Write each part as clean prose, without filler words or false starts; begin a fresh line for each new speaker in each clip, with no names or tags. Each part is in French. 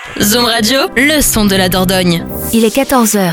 Zoom Radio, le son de la Dordogne.
Il est 14h.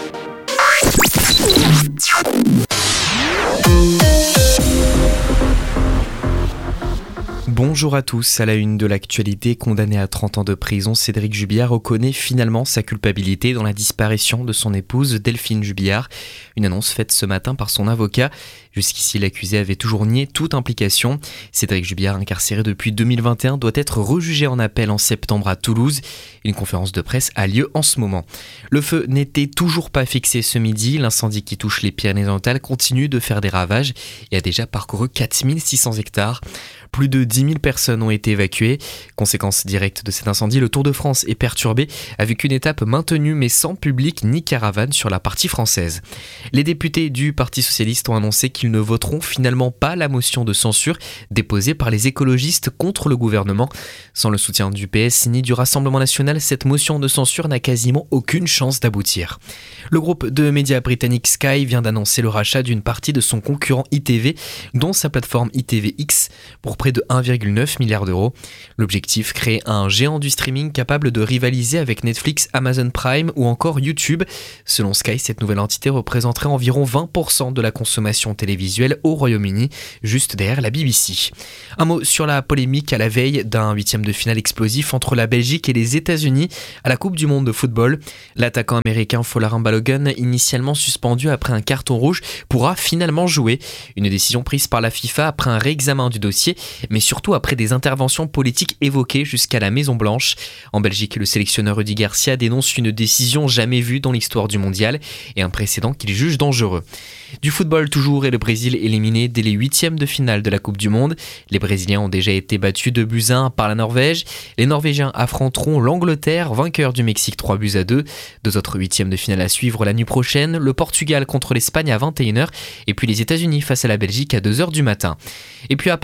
Bonjour à tous, à la une de l'actualité, condamné à 30 ans de prison, Cédric Jubillard reconnaît finalement sa culpabilité dans la disparition de son épouse Delphine Jubillard. Une annonce faite ce matin par son avocat. Jusqu'ici, l'accusé avait toujours nié toute implication. Cédric Jubillard, incarcéré depuis 2021, doit être rejugé en appel en septembre à Toulouse. Une conférence de presse a lieu en ce moment. Le feu n'était toujours pas fixé ce midi. L'incendie qui touche les Pyrénées-Orientales continue de faire des ravages et a déjà parcouru 4600 hectares. Plus de 10 000 personnes ont été évacuées. Conséquence directe de cet incendie, le Tour de France est perturbé avec une étape maintenue mais sans public ni caravane sur la partie française. Les députés du Parti Socialiste ont annoncé qu'ils ne voteront finalement pas la motion de censure déposée par les écologistes contre le gouvernement. Sans le soutien du PS ni du Rassemblement National, cette motion de censure n'a quasiment aucune chance d'aboutir. Le groupe de médias britannique Sky vient d'annoncer le rachat d'une partie de son concurrent ITV, dont sa plateforme ITVX, pour près de 1,9 milliard d'euros. L'objectif, créer un géant du streaming capable de rivaliser avec Netflix, Amazon Prime ou encore YouTube. Selon Sky, cette nouvelle entité représenterait environ 20% de la consommation télévisuelle au Royaume-Uni, juste derrière la BBC. Un mot sur la polémique à la veille d'un huitième de finale explosif entre la Belgique et les États-Unis à la Coupe du Monde de football. L'attaquant américain Folarin Balogun, initialement suspendu après un carton rouge, pourra finalement jouer. Une décision prise par la FIFA après un réexamen du dossier, mais surtout après des interventions politiques évoquées jusqu'à la Maison-Blanche. En Belgique, le sélectionneur Rudy Garcia dénonce une décision jamais vue dans l'histoire du mondial et un précédent qu'il juge dangereux. Du football toujours, et le Brésil éliminé dès les huitièmes de finale de la Coupe du Monde. Les Brésiliens ont déjà été battus 2-1 par la Norvège. Les Norvégiens affronteront l'Angleterre, vainqueur du Mexique 3-2. Deux autres huitièmes de finale à suivre la nuit prochaine. Le Portugal contre l'Espagne à 21h et puis les États-Unis face à la Belgique à 2h du matin. Et puis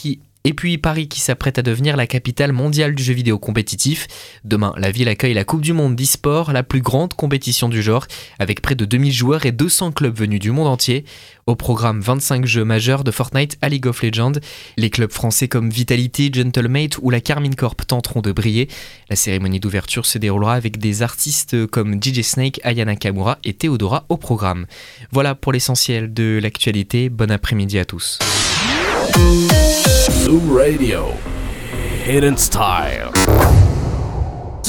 Paris qui s'apprête à devenir la capitale mondiale du jeu vidéo compétitif. Demain, la ville accueille la Coupe du Monde d'e-sport, la plus grande compétition du genre, avec près de 2000 joueurs et 200 clubs venus du monde entier. Au programme, 25 jeux majeurs de Fortnite à League of Legends. Les clubs français comme Vitality, Gentlemate ou la Carmine Corp tenteront de briller. La cérémonie d'ouverture se déroulera avec des artistes comme DJ Snake, Aya Nakamura et Theodora au programme. Voilà pour l'essentiel de l'actualité. Bon après-midi à tous.
Zoom Radio, Hidden Style.